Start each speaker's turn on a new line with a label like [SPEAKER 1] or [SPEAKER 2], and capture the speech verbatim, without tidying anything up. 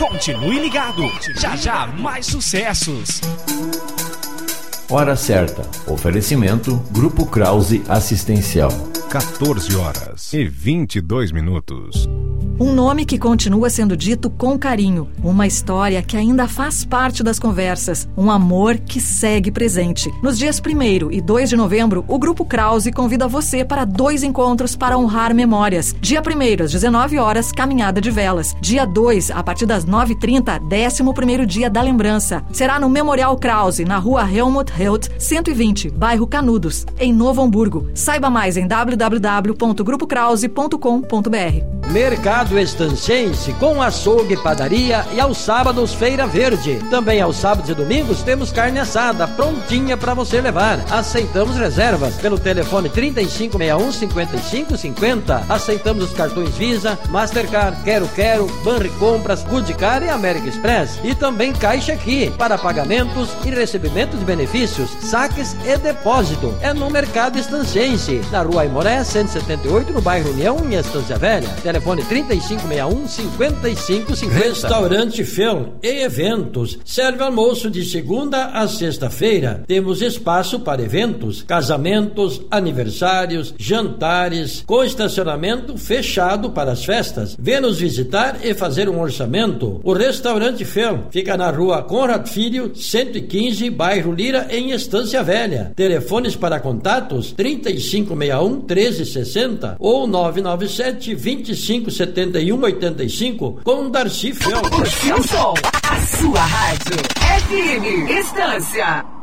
[SPEAKER 1] Continue ligado. Já já mais sucessos.
[SPEAKER 2] Hora certa. Oferecimento Grupo Krause Assistencial.
[SPEAKER 3] quatorze horas e vinte e dois minutos.
[SPEAKER 4] Um nome que continua sendo dito com carinho, uma história que ainda faz parte das conversas, um amor que segue presente. Nos dias primeiro e dois de novembro, o Grupo Krause convida você para dois encontros para honrar memórias. Dia primeiro, às dezenove horas, Caminhada de Velas. Dia dois, a partir das nove e trinta, décimo primeiro Dia da Lembrança. Será no Memorial Krause, na rua Helmut Hilt, cento e vinte, bairro Canudos, em Novo Hamburgo. Saiba mais em w w w ponto grupo krause ponto com ponto b r.
[SPEAKER 5] Mercado Estancense, com açougue, padaria e aos sábados Feira Verde. Também aos sábados e domingos temos carne assada prontinha para você levar. Aceitamos reservas pelo telefone trinta e cinco sessenta e um, cinquenta e cinco cinquenta. Aceitamos os cartões Visa, Mastercard, Quero Quero, Banri Compras, Goodcar e American Express. E também Caixa Aqui para pagamentos e recebimento de benefícios, saques e depósito. É no Mercado Estancense, na rua Aimoré, cento e setenta e oito, no bairro União, em Estância Velha. Telefone trinta e cinco sessenta e um, cinquenta e cinco cinquenta.
[SPEAKER 6] Restaurante Fel e Eventos. Serve almoço de segunda a sexta-feira. Temos espaço para eventos, casamentos, aniversários, jantares, com estacionamento fechado para as festas. Venha nos visitar e fazer um orçamento. O Restaurante Fel fica na rua Conrad Filho, cento e quinze, bairro Lira, em Estância Velha. Telefones para contatos trinta e cinco sessenta e um, treze sessenta ou nove nove sete, vinte e cinco, setenta e um, oitenta e cinco com Darcy Fel.
[SPEAKER 7] O seu som, a sua rádio. F M Estância.